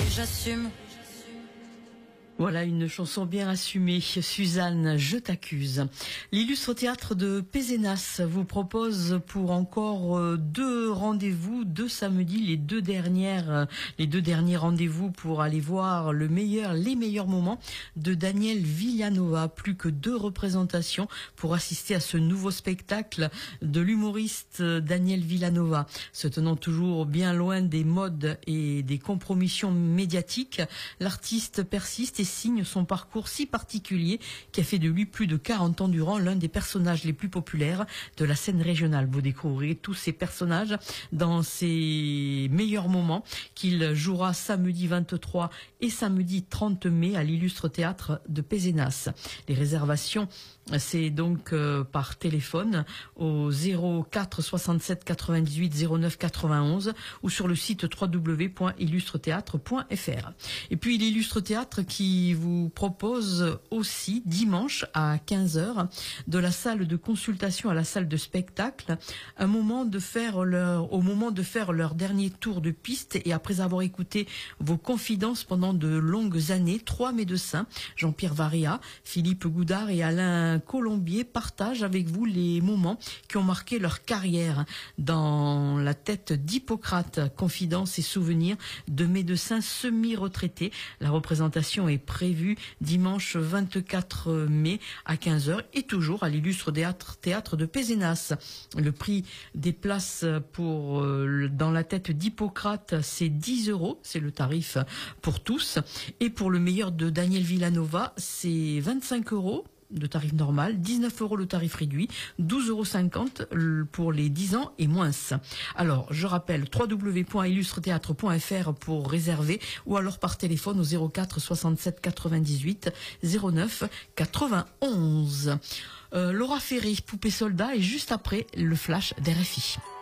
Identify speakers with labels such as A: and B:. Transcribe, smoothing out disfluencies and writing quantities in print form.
A: j'assume.
B: Voilà une chanson bien assumée. Suzanne, je t'accuse. L'illustre théâtre de Pézenas vous propose pour encore 2 rendez-vous, 2 samedis, les deux derniers rendez-vous pour aller voir les meilleurs moments de Daniel Villanova. Plus que 2 représentations pour assister à ce nouveau spectacle de l'humoriste Daniel Villanova. Se tenant toujours bien loin des modes et des compromissions médiatiques, l'artiste persiste et signe son parcours si particulier qui a fait de lui plus de 40 ans durant l'un des personnages les plus populaires de la scène régionale. Vous découvrirez tous ces personnages dans ses meilleurs moments qu'il jouera samedi 23 et samedi 30 mai à l'illustre théâtre de Pézenas. Les réservations, c'est donc par téléphone au 04 67 98 09 91 ou sur le site www.illustretheatre.fr. Et puis l'illustre théâtre qui vous propose aussi dimanche à 15h de la salle de consultation à la salle de spectacle au moment de faire leur dernier tour de piste et après avoir écouté vos confidences pendant de longues années, 3 médecins, Jean-Pierre Varia, Philippe Goudard et Alain Colombier partagent avec vous les moments qui ont marqué leur carrière dans la tête d'Hippocrate, confidences et souvenirs de médecins semi-retraités. La représentation est prévue dimanche 24 mai à 15h et toujours à l'illustre théâtre de Pézenas. Le prix des places pour dans la tête d'Hippocrate, c'est 10 €, c'est le tarif pour tous. Et pour le meilleur de Daniel Villanova, c'est 25 € de tarif normal, 19 € le tarif réduit, 12,50 € pour les 10 ans et moins. Alors, je rappelle, www.illustretheatre.fr pour réserver ou alors par téléphone au 04 67 98 09 91. Laura Ferré, Poupée Soldat, et juste après le flash d'RFI.